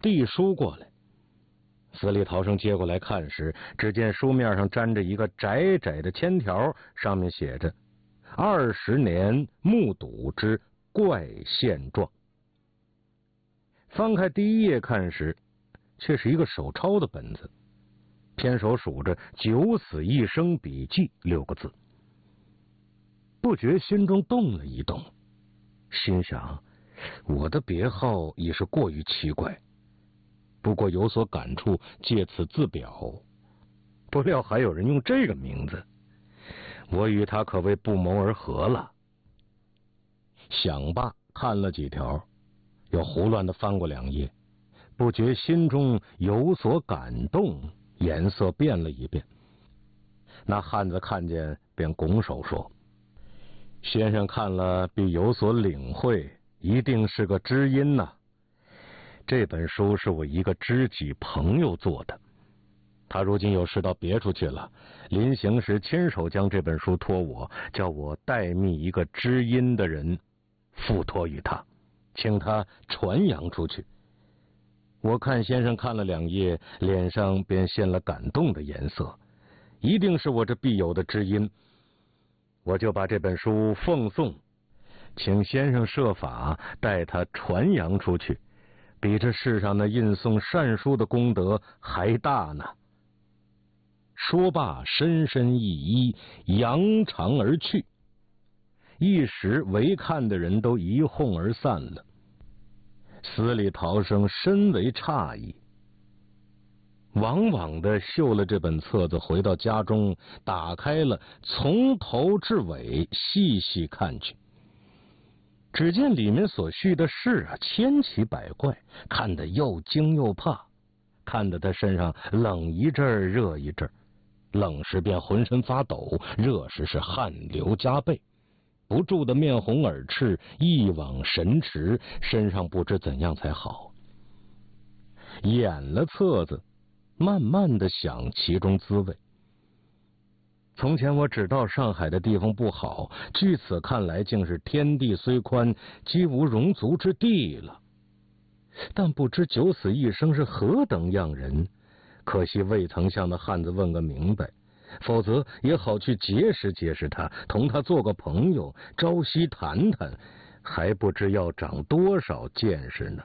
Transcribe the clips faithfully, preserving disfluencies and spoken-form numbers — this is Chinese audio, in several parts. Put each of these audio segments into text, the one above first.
递书过来。死里逃生接过来看时，只见书面上粘着一个窄窄的签条，上面写着二十年目睹之怪现状。翻开第一页看时，却是一个手抄的本子，偏手数着九死一生笔记六个字。不觉心中动了一动，心想我的别号已是过于奇怪，不过有所感触，借此自表。不料还有人用这个名字，我与他可谓不谋而合了。想罢，看了几条，又胡乱的翻过两页，不觉心中有所感动，颜色变了一变。那汉子看见，便拱手说：“先生看了必有所领会，一定是个知音呐、啊。这本书是我一个知己朋友做的，他如今有事到别处去了，临行时亲手将这本书托我，叫我代密一个知音的人付托于他，请他传扬出去。我看先生看了两页，脸上便现了感动的颜色，一定是我这必有的知音。我就把这本书奉送，请先生设法带他传扬出去，比这世上那印送善书的功德还大呢。”说罢，深深一揖，扬长而去。一时围看的人都一哄而散了。死里逃生深为诧异，往往的嗅了这本册子，回到家中，打开了，从头至尾细细看去。只见里面所叙的事啊，千奇百怪，看得又惊又怕，看得他身上冷一阵儿热一阵儿，冷时便浑身发抖，热时是汗流浃背，不住的面红耳赤，一往神驰，身上不知怎样才好。演了册子，慢慢的想其中滋味。从前我只道上海的地方不好，据此看来，竟是天地虽宽，几无容足之地了。但不知九死一生是何等样人，可惜未曾向那汉子问个明白，否则也好去结识结识他，同他做个朋友，朝夕谈谈，还不知要长多少见识呢。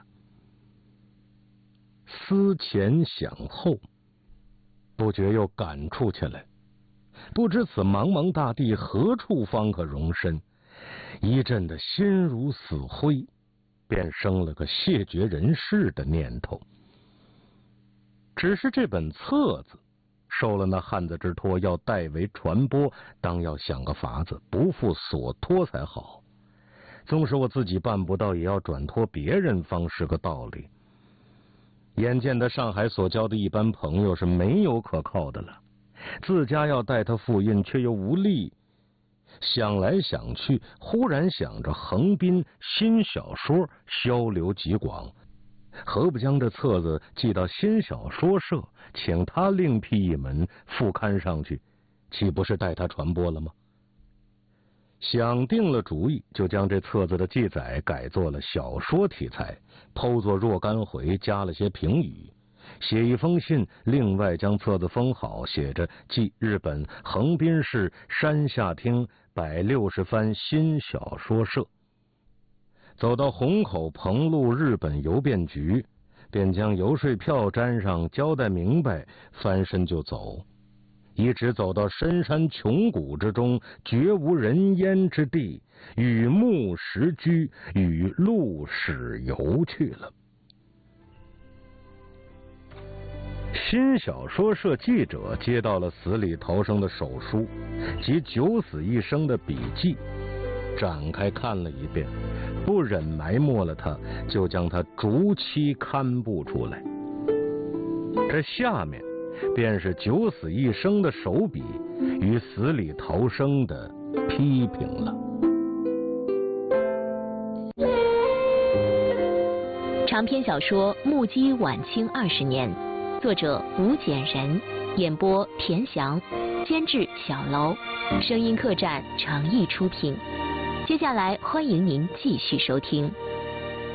思前想后，不觉又感触起来，不知此茫茫大地何处方可容身，一阵的心如死灰，便生了个谢绝人世的念头。只是这本册子受了那汉子之托，要代为传播，当要想个法子，不负所托才好。纵使我自己办不到，也要转托别人，方是个道理。眼见的上海所交的一般朋友是没有可靠的了，自家要带他复印，却又无力。想来想去，忽然想着横滨新小说销流极广，何不将这册子寄到新小说社，请他另辟一门副刊上去，岂不是代他传播了吗？想定了主意，就将这册子的记载改做了小说题材，剖作若干回，加了些评语，写一封信，另外将册子封好，写着寄日本横滨市山下町百六十番新小说社。走到虹口彭路日本邮便局，便将邮税票粘上，交代明白，翻身就走，一直走到深山穷谷之中，绝无人烟之地，与木石居，与路驶游去了。新小说社记者接到了死里逃生的手书及九死一生的笔记，展开看了一遍，不忍埋没了他，就将他逐期刊布出来。这下面便是九死一生的手笔与死里逃生的批评了。 长篇小说《目击晚清二十年》，作者吴简人，演播田翔，监制小楼，声音客栈诚意出品。接下来欢迎您继续收听。